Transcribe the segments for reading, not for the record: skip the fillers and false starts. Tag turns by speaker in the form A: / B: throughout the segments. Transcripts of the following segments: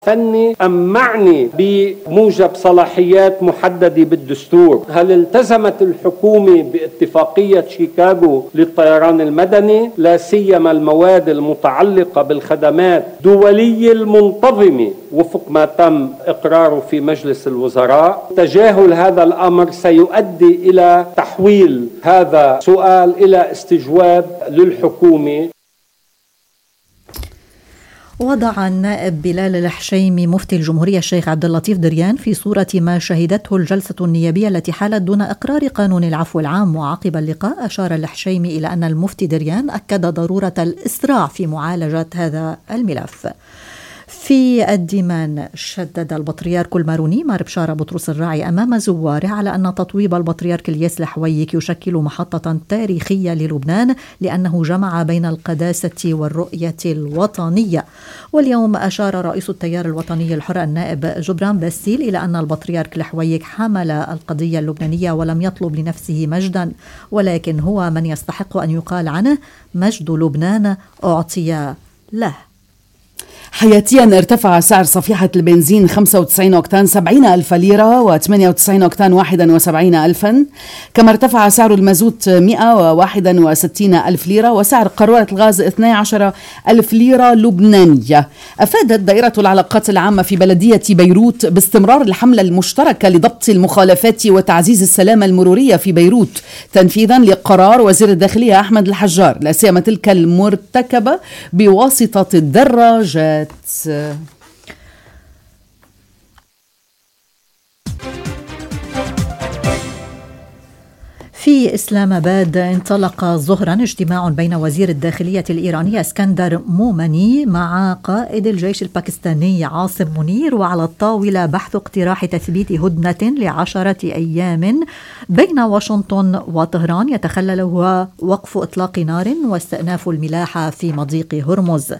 A: فني أم معني بموجب صلاحيات محددة بالدستور؟ هل التزمت الحكومة باتفاقية شيكاغو للطيران المدني، لا سيما المواد المتعلقة بالخدمات الدولية المنتظمة وفق ما تم إقراره في مجلس الوزراء؟ تجاهل هذا الأمر سيؤدي إلى تحويل هذا السؤال إلى استجواب للحكومة.
B: وضع النائب بلال الحشيمي مفتي الجمهورية الشيخ عبد اللطيف دريان في صورة ما شهدته الجلسة النيابية التي حالت دون إقرار قانون العفو العام. وعقب اللقاء أشار الحشيمي إلى أن المفتي دريان أكد ضرورة الإسراع في معالجة هذا الملف. في الديمان شدد البطريرك الماروني مار بشارة بطرس الراعي أمام زواره على أن تطويب البطريرك الياس الحويك يشكل محطة تاريخية للبنان لأنه جمع بين القداسة والرؤية الوطنية. واليوم أشار رئيس التيار الوطني الحر النائب جبران باسيل إلى أن البطريرك الحويك حمل القضية اللبنانية ولم يطلب لنفسه مجدا، ولكن هو من يستحق أن يقال عنه مجد لبنان أعطي له.
C: حياتيا ارتفع سعر صفيحة البنزين 95 أوكتان 70,000 ليرة و98 أوكتان 71,000، كما ارتفع سعر المازوت 161,000 ليرة وسعر قارورة الغاز 12,000 ليرة لبنانية. أفادت دائرة العلاقات العامة في بلدية بيروت باستمرار الحملة المشتركة لضبط المخالفات وتعزيز السلامة المرورية في بيروت تنفيذا لقرار وزير الداخلية أحمد الحجار، لا سيما تلك المرتكبة بواسطة الدراجات.
B: في إسلام آباد انطلق ظهرا اجتماع بين وزير الداخلية الإيراني اسكندر مومني مع قائد الجيش الباكستاني عاصم منير، وعلى الطاولة بحث اقتراح تثبيت هدنة ل10 أيام بين واشنطن وطهران يتخللها وقف إطلاق نار واستئناف الملاحة في مضيق هرمز.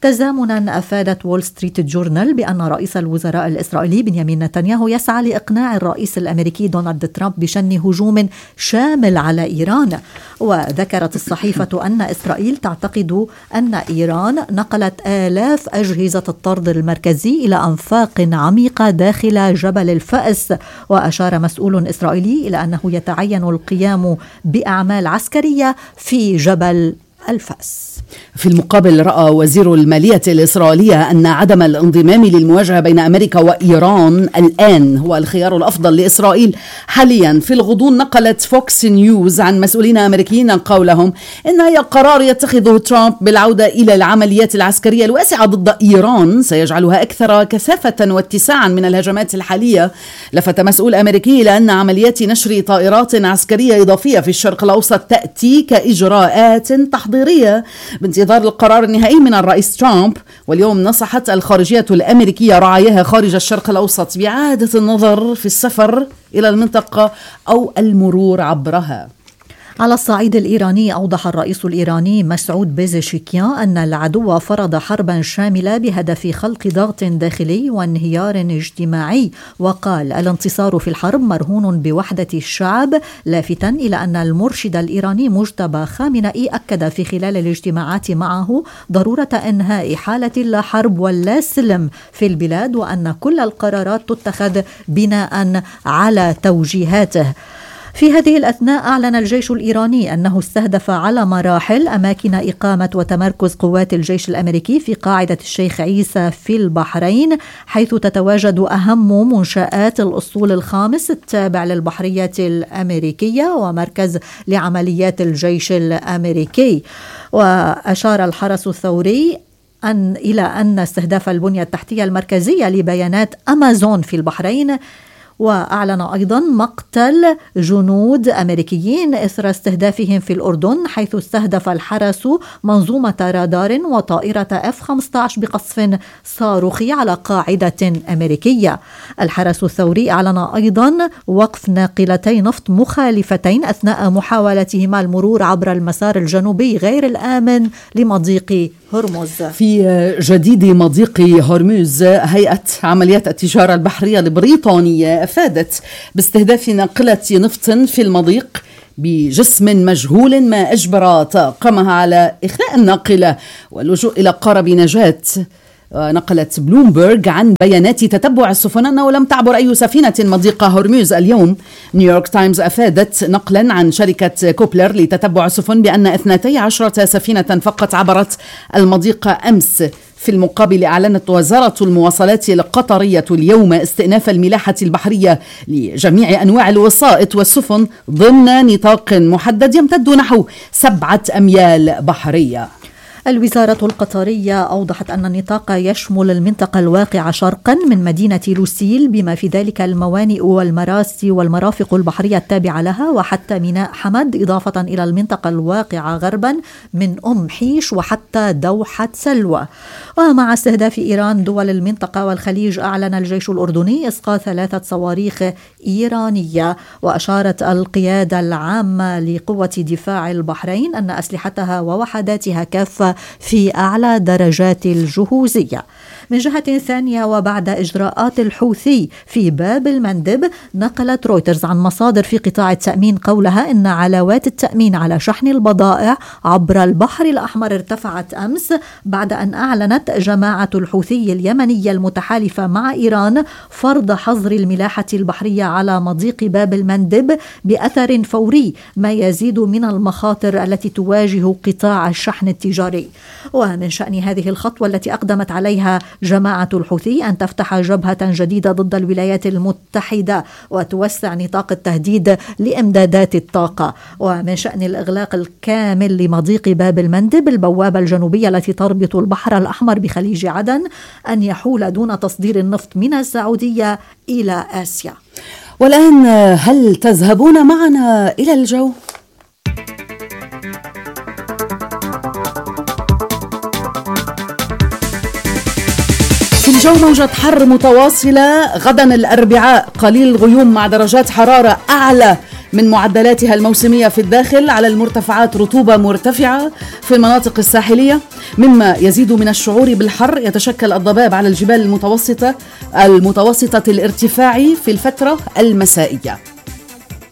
B: تزامنا أفادت وول ستريت جورنال بأن رئيس الوزراء الإسرائيلي بنيامين نتنياهو يسعى لإقناع الرئيس الأمريكي دونالد ترامب بشن هجوم شامل على إيران. وذكرت الصحيفة أن إسرائيل تعتقد أن إيران نقلت آلاف أجهزة الطرد المركزي إلى أنفاق عميقة داخل جبل الفأس. وأشار مسؤول إسرائيلي إلى أنه يتعين القيام بأعمال عسكرية في جبل الفأس.
C: في المقابل رأى وزير المالية الإسرائيلية أن عدم الانضمام للمواجهة بين أمريكا وإيران الآن هو الخيار الأفضل لإسرائيل حاليا. في الغضون نقلت فوكس نيوز عن مسؤولين أمريكيين قولهم إن أي قرار يتخذه ترامب بالعودة إلى العمليات العسكرية الواسعة ضد إيران سيجعلها أكثر كثافة واتساعا من الهجمات الحالية. لفت مسؤول أمريكي إلى أن عمليات نشر طائرات عسكرية إضافية في الشرق الأوسط تأتي كإجراءات تحضيرية بانتظار القرار النهائي من الرئيس ترامب. واليوم نصحت الخارجية الأمريكية رعاياها خارج الشرق الأوسط بإعادة النظر في السفر إلى المنطقة أو المرور عبرها.
B: على الصعيد الإيراني أوضح الرئيس الإيراني مسعود بيزشكيان أن العدو فرض حربا شاملة بهدف خلق ضغط داخلي وانهيار اجتماعي، وقال الانتصار في الحرب مرهون بوحدة الشعب، لافتاً إلى أن المرشد الإيراني مجتبى خامنئي أكد في خلال الاجتماعات معه ضرورة إنهاء حالة اللا حرب واللا سلم في البلاد، وأن كل القرارات تتخذ بناء على توجيهاته. في هذه الأثناء أعلن الجيش الإيراني أنه استهدف على مراحل أماكن إقامة وتمركز قوات الجيش الأمريكي في قاعدة الشيخ عيسى في البحرين، حيث تتواجد أهم منشآت الأسطول الخامس التابع للبحرية الأمريكية ومركز لعمليات الجيش الأمريكي. وأشار الحرس الثوري إلى أن استهداف البنية التحتية المركزية لبيانات أمازون في البحرين. وأعلن أيضا مقتل جنود أمريكيين إثر استهدافهم في الأردن، حيث استهدف الحرس منظومة رادار وطائرة F-15 بقصف صاروخي على قاعدة أمريكية. الحرس الثوري أعلن أيضا وقف ناقلتي نفط مخالفتين أثناء محاولتهما المرور عبر المسار الجنوبي غير الآمن لمضيق هرمز.
C: في جديد مضيق هرمز، هيئة عمليات التجارة البحرية البريطانية أفادت باستهداف ناقلة نفط في المضيق بجسم مجهول ما أجبر طاقمها على إخلاء الناقلة واللجوء إلى قارب نجاة نقلت بلومبرج عن بيانات تتبع السفن أنه لم تعبر أي سفينة مضيق هرمز اليوم. نيويورك تايمز أفادت نقلا عن شركة كوبلر لتتبع السفن بأن 12 سفينة فقط عبرت المضيق أمس. في المقابل أعلنت وزارة المواصلات القطرية اليوم استئناف الملاحة البحرية لجميع أنواع الوسائط والسفن ضمن نطاق محدد يمتد نحو 7 أميال بحرية.
B: الوزارة القطرية أوضحت أن النطاق يشمل المنطقة الواقعة شرقا من مدينة لوسيل بما في ذلك الموانئ والمراسي والمرافق البحرية التابعة لها وحتى ميناء حمد، إضافة إلى المنطقة الواقعة غربا من حيش وحتى دوحة سلوى. ومع استهداف إيران دول المنطقة والخليج، أعلن الجيش الأردني إسقاط 3 صواريخ إيرانية. وأشارت القيادة العامة لقوة دفاع البحرين أن أسلحتها ووحداتها كافة في أعلى درجات الجهوزية. من جهة ثانية، وبعد إجراءات الحوثي في باب المندب، نقلت رويترز عن مصادر في قطاع التأمين قولها إن علاوات التأمين على شحن البضائع عبر البحر الأحمر ارتفعت أمس بعد أن أعلنت جماعة الحوثي اليمنية المتحالفة مع إيران فرض حظر الملاحة البحرية على مضيق باب المندب بأثر فوري، ما يزيد من المخاطر التي تواجه قطاع الشحن التجاري. ومن شأن هذه الخطوة التي أقدمت عليها جماعة الحوثي أن تفتح جبهة جديدة ضد الولايات المتحدة وتوسع نطاق التهديد لإمدادات الطاقة. ومن شأن الإغلاق الكامل لمضيق باب المندب، البوابة الجنوبية التي تربط البحر الأحمر بخليج عدن، أن يحول دون تصدير النفط من السعودية إلى آسيا.
C: والآن هل تذهبون معنا إلى الجو؟ في الجو موجة حر متواصلة غدا الأربعاء، قليل الغيوم مع درجات حرارة أعلى من معدلاتها الموسمية في الداخل. على المرتفعات رطوبة مرتفعة في المناطق الساحلية مما يزيد من الشعور بالحر. يتشكل الضباب على الجبال المتوسطة الارتفاع في الفترة المسائية.